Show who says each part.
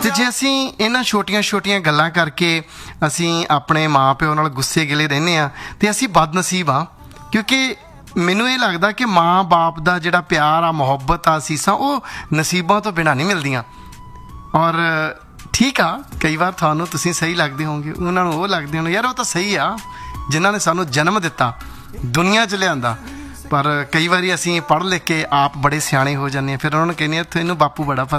Speaker 1: ਤੇ ਜੇ ਅਸੀਂ ਇਹਨਾਂ ਛੋਟੀਆਂ ਗੱਲਾਂ ਕਰਕੇ ਅਸੀਂ ਆਪਣੇ ਮਾਂ ਪਿਓ ਨਾਲ ਗੁੱਸੇ ਗਿਲੇ ਰਹਿੰਦੇ ਹਾਂ ਤੇ ਅਸੀਂ ਬਦਨਸੀਬ ਹਾਂ, ਕਿਉਂਕਿ ਮੈਨੂੰ ਇਹ ਲੱਗਦਾ ਕਿ ਮਾਂ ਬਾਪ ਦਾ ਜਿਹੜਾ ਪਿਆਰ ਆ, ਮੁਹੱਬਤ ਆ, ਅਸੀਸਾਂ ਉਹ ਨਸੀਬਾਂ ਤੋਂ ਬਿਨਾਂ ਨਹੀਂ ਮਿਲਦੀਆਂ। ਔਰ ਠੀਕ ਆ, ਕਈ ਵਾਰ ਤੁਹਾਨੂੰ ਤੁਸੀਂ ਸਹੀ ਲੱਗਦੇ ਹੋਵੋਗੇ, ਉਹਨਾਂ ਨੂੰ ਉਹ ਲੱਗਦੇ ਹੋਣ ਯਾਰ ਉਹ ਤਾਂ ਸਹੀ ਆ ਜਿਨ੍ਹਾਂ ਨੇ ਸਾਨੂੰ ਜਨਮ ਦਿੱਤਾ, ਦੁਨੀਆ 'ਚ ਲਿਆਂਦਾ। ਪਰ ਕਈ ਵਾਰੀ ਅਸੀਂ ਪੜ੍ਹ ਲਿਖ ਕੇ ਆਪ ਬੜੇ ਸਿਆਣੇ ਹੋ ਜਾਂਦੇ ਹਾਂ, ਫਿਰ ਉਹਨਾਂ ਨੂੰ ਕਹਿੰਦੇ ਹਾਂ ਤੈਨੂੰ ਬਾਪੂ ਬੜਾ